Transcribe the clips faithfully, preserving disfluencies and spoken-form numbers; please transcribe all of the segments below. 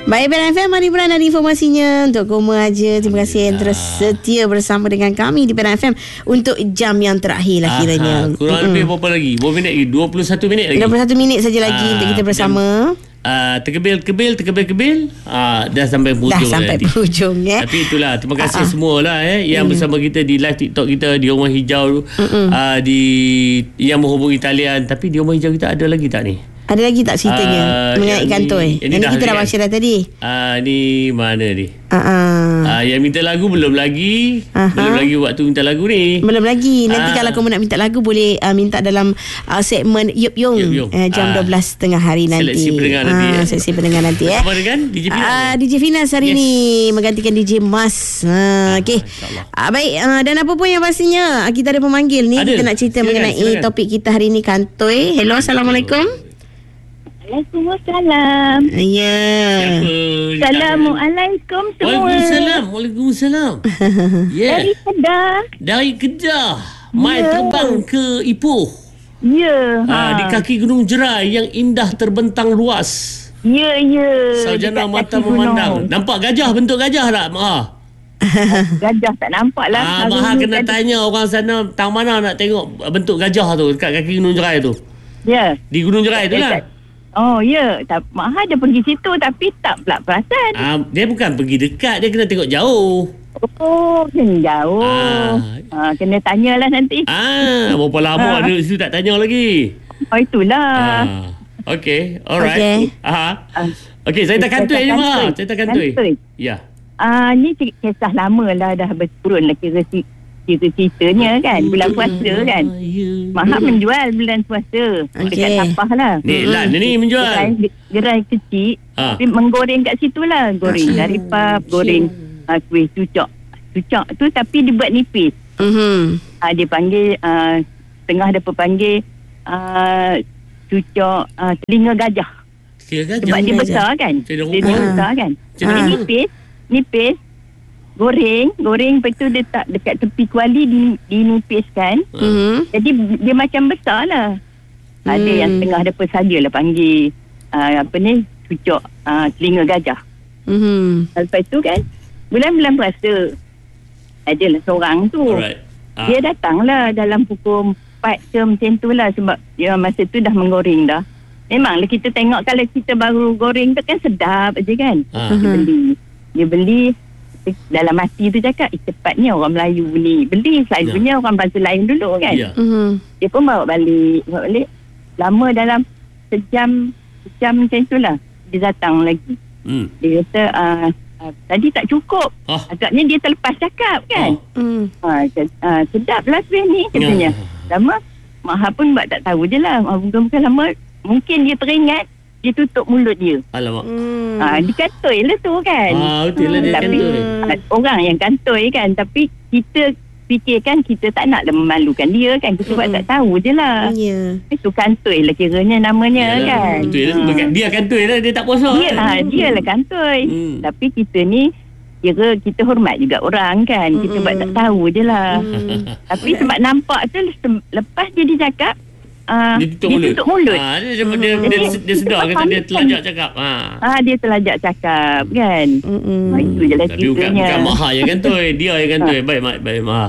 Baik, P R F M, Mari Bulan ada informasinya untuk Koma aja. Terima kasih yang terus setia bersama dengan kami di P R F M untuk jam yang terakhir lah kiranya. Aha, kurang mm-hmm. lebih berapa lagi? Berapa minit lagi? dua puluh satu minit lagi. dua puluh satu minit saja lagi Aa, untuk kita bersama. Uh, terkebil-kebil, terkebil-kebil uh, dah sampai hujung. Dah sampai nanti. hujung eh. Tapi itulah, terima kasih uh-huh. semua lah eh, yang mm. bersama kita di live TikTok kita di Rumah Hijau, uh, di yang menghubungi talian. Tapi di Rumah Hijau kita ada lagi tak ni? Ada lagi tak ceritanya uh, mengenai kantoi? Yang, yang, yang kita dah baca dah tadi. Ah uh, ni mana ni? Uh-uh. Uh, yang minta lagu belum lagi. Uh-huh. Belum lagi waktu minta lagu ni. Belum lagi. Nanti uh. kalau kamu nak minta lagu boleh uh, minta dalam uh, segmen Yup Yung, Yup Yung. Uh, jam uh. dua belas tiga puluh hari nanti. Seleksi pendengar nanti. Uh, eh. Seleksi pendengar nanti eh. Bersama dengan D J Finas. Uh, D J Finas hari yes. ni menggantikan D J Mas. Uh, uh, Okey. Uh, baik uh, dan apa pun yang pastinya kita ada pemanggil ni. Ada. Kita nak cerita silakan, mengenai silakan. Topik kita hari ni kantoi. Hello, Assalamualaikum. Waalaikumsalam. Ya. Assalamualaikum semua. Waalaikumsalam. Waalaikumsalam. Yeah. Dari Kedah. Dari Kedah. Mai yeah. terbang ke Ipoh. Ya. Yeah. Ha. Di kaki Gunung Jerai yang indah terbentang luas. Ya, yeah, ya. Yeah. Sarjana mata memandang. Gunung. Nampak gajah, bentuk gajah tak, Mak? Gajah tak nampak lah. Ah, Mak kena gajah. Tanya orang sana tang mana nak tengok bentuk gajah tu dekat kaki Gunung Jerai tu. Ya. Yeah. Di Gunung Jerai tu lah. Oh ya, yeah. Mak ada pergi situ tapi tak pula perasan. Ah, dia bukan pergi dekat, dia kena tengok jauh. Oh, kena jauh. Ah. Ah, kena tanyalah nanti. Ah, berapa lama ada situ tak tanya lagi. Oh, itulah. Ah. Okey, alright. Okay. Aha. Okey, saya tak kantoi ni, Mak. Saya tak kantoi. Ya. Ah, ni kisah lama lah, dah berturun lah kira cerita-ceritanya kan. Bulan puasa kan. Mahak menjual bulan puasa. Okay. Dekat Tapah lah. Ni Lan ni menjual. Gerai, gerai kecil. Ha. Tapi menggoreng kat situ lah. Goreng dari pap. Goreng uh, kuih cucok. Cucok tu tapi dibuat nipis. Uh-huh. Uh, dia panggil. Uh, tengah dia panggil. Uh, cucok uh, telinga gajah. Telinga gajah. Sebab dia besar kan. Dia, dia besar kan. Dia nipis. Nipis. Goreng, goreng lepas tu dia tak dekat tepi kuali di, dinipiskan. Uh-huh. Jadi dia macam besar lah. Hmm. Ada yang tengah depa sajalah panggil uh, apa ni, cucok uh, telinga gajah. Uh-huh. Lepas tu kan bulan-bulan puasa adalah seorang tu. Alright. Ah. Dia datanglah dalam pukul empat ke macam tu lah sebab dia masa tu dah menggoreng dah. Memanglah kita tengok kalau kita baru goreng tu kan sedap aja kan. Uh-huh. Dia beli. Dia beli dalam hati tu cakap eh, cepatnya orang Melayu ni beli, selalunya yeah. orang bangsa lain dulu kan. Yeah. Uh-huh. Dia pun bawa balik bawa balik lama dalam sejam sejam macam itulah dia datang lagi. mm. Dia kata uh, uh, tadi tak cukup. oh. Agaknya dia terlepas cakap kan. oh. uh, uh, sedap lah kuih ni katanya. yeah. Lama Maha pun buat tak tahu je lah. Bukan-bukan lama mungkin dia teringat, dia tutup mulut dia. Alamak. Hmm. Ha, dia kantoi lah tu kan. Ah, betul lah hmm. dia tapi, kantoi. Uh, orang yang kantoi kan. Tapi kita fikirkan kita tak nak memalukan dia kan. Kita buat hmm. tak tahu je lah. Yeah. Itu kantoi lah kiranya namanya. Yalah, kan. Betul lah. Hmm. Dia kantoi lah. Dia tak puasa. Dia, ha, dia lah kantoi. Hmm. Tapi kita ni kira kita hormat juga orang kan. Kita hmm. buat tak tahu je lah. Hmm. Tapi sebab nampak tu lepas dia dicakap, Uh, dia tutup dia mulut, tutup mulut. Ha, dia, hmm. dia, dia, dia, dia sedar kata dia terlajak cakap. Ha. ha dia terlajak cakap kan. Hmm. Ha, itu je lah ceritanya. Bukan, bukan Maha yang kantoi, dia yang kantoi. Baik, baik, baik Maha.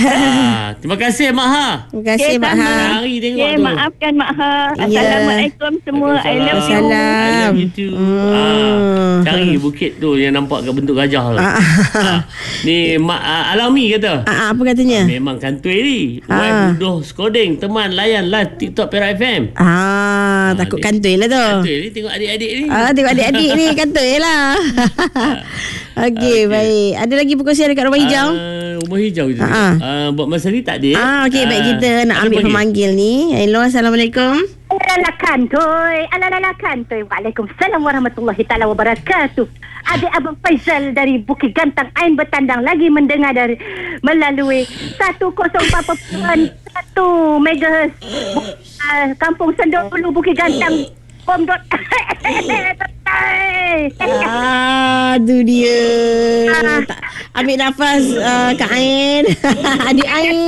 Ha, terima kasih Mak Ha. Terima kasih okay, Mak Ha. Hari tengok okay, tu. Maafkan Mak Ha. Assalamualaikum yeah. semua. I love you. Salam. Hmm. Ha, cari bukit tu yang nampak ke bentuk gajah tu. ha. Ni Mak uh, Alami kata. Ha, apa katanya? Ha, memang kantoi ni. Wai budoh skodeng teman layan live TikTok P R F M. Ah, ha, takut ni. Kantoi lah tu. Kantoi ni tengok adik-adik ni. Ah, tengok adik-adik ni kantoi lah. Okey, okay. Baik. Ada lagi perkongsian dekat Rumah Hijau? Uh, rumah Hijau tu. Uh, buat masa ni tak ada. Ah, okey, uh, baik kita nak ambil pemanggil ni. Hello, Assalamualaikum. Alala kantoi, alala kantoi. Waalaikumsalam warahmatullahi taala wabarakatuh. Adik Abang Faizal dari Bukit Gantang Ain Bertandang lagi mendengar dari melalui seratus empat perpuluhan satu megahertz uh, Kampung Sendolo Bukit Gantang. Kom dot Aduh dia. Tak, ambil nafas uh, Kak Ain. Adik Ain.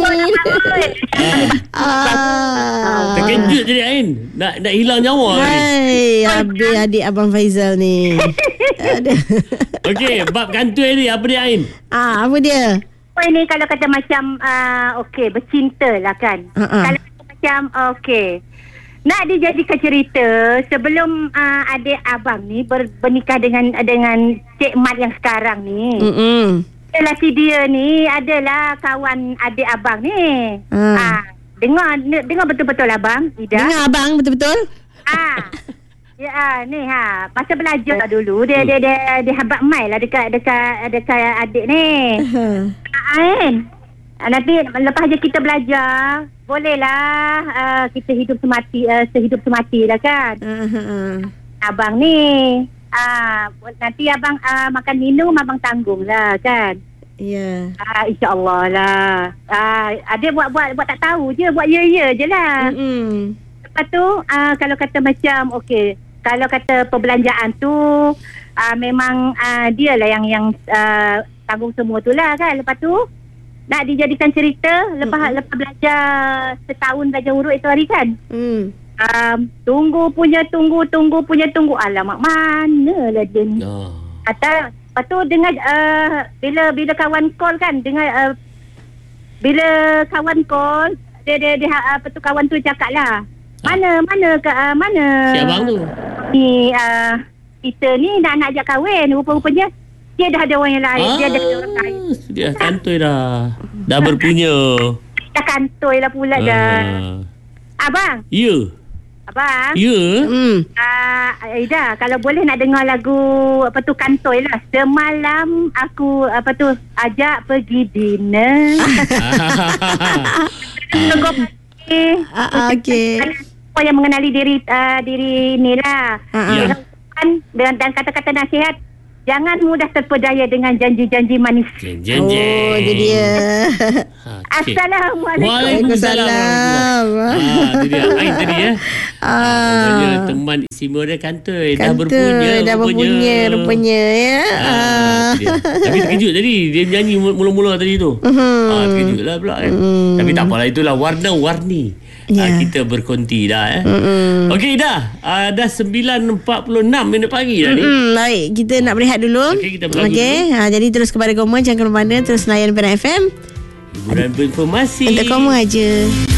ah. Terkejut jadi Ain. Nak nak hilang nyawa. Hai, habis adik Abang Faizal ni. Ada. Okey, bab kantoi ni apa dia Ain? Ah, apa dia? Oh, ini kalau kata macam uh, okey, bercinta lah kan. Uh-uh. Kalau kata macam okey, nak dijadikan cerita sebelum uh, adik abang ni ber, bernikah dengan dengan Cik Mat yang sekarang ni. Hmm. Lelaki dia ni adalah kawan adik abang ni. Hmm. Ah, dengar dengar betul-betul abang, Ida. Dengar abang betul-betul? Ah. Ya, ah, ni ha, masa belajar dulu dia dia dia dia habaq mai lah dekat dekat dekat adik ni. Kan? Ah, nanti lepas je kita belajar, bolehlah uh, kita hidup semati uh, sehidup semati lah kan. Uh-huh. Abang ni ah nanti abang uh, makan minum abang tanggung lah kan. Ya. Yeah. Ah, insya-Allah lah. Ah, ada buat-buat buat tak tahu je, buat ya-ya je lah. Hmm. Lepas tu uh, kalau kata macam okey, kalau kata perbelanjaan tu uh, memang uh, dia lah yang yang uh, tanggung semua tu lah kan. Lepas tu nak dijadikan cerita lepas mm-hmm. lepas belajar setahun belajar huruf itu hari kan. Hmm. Um, tunggu punya tunggu tunggu punya tunggu, alamak mana lah dia ni. Oh. Kata lepas tu dengar uh, bila bila kawan call kan, dengar uh, bila kawan call dia dia, dia apa tu kawan tu cakap lah. Mana mana ke uh, mana Si abang tu. Ni uh, kita ni nak nak ajak kahwin, rupa-rupanya dia dah ada orang yang lain. Ah, dia ada orang lain. Dia kantoi dah. Dah berpunya. Dah kantoi lah pula dah. Ah. Abang. Ya. Abang. Ya. Hmm. Uh, Aida, kalau boleh nak dengar lagu apa tu kantoi lah. Semalam aku apa tu ajak pergi dinner. Ah, okey. Apa yang mengenali diri uh, diri ni lah. Uh-uh. Dan, dan kata-kata nasihat, jangan mudah terpedaya dengan janji-janji manis. Jeng jeng Oh, jeng. itu dia. Okay. Assalamualaikum. Waalaikumsalam. Ah, itu dia. Ain tadi ya. Ah. Teman istimewa dia kantoi. Dah Kantoi, berpunya. dah berpunya rupanya ya. Ah, itu dia. Tapi terkejut tadi. Dia nyanyi mula-mula tadi tu. Uh-huh. Ah, terkejut lah pula kan. Uh-huh. Tapi tak apalah. Itulah warna-warni. Ya. Ah, kita berkonti dah eh. Uh-huh. Okey dah. Ah, dah sembilan empat puluh enam minit pagi dah ni. Hmm, baik, kita nak berehat dulu. Okey, kita berlagu Okey, ha, jadi terus kepada kamu, jangan ke mana, terus layan Penang F M. Hiburan berinformasi. Untuk kamu aja.